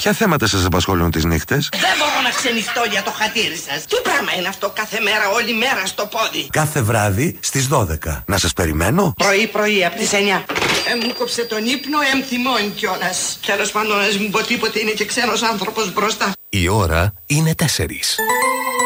Ποια θέματα σας απασχολούν τις νύχτες? Δεν μπορώ να ξενυχτώ για το χατήρι σας. Τι πράγμα είναι αυτό κάθε μέρα, όλη μέρα στο πόδι? Κάθε βράδυ στις 12. Να σας περιμένω? Πρωί από τις 9. Μου κόψε τον ύπνο, θυμώνει κιόλας. Τέλος πάντων, μην πω τίποτε, είναι και ξένος άνθρωπος μπροστά. Η ώρα είναι 4.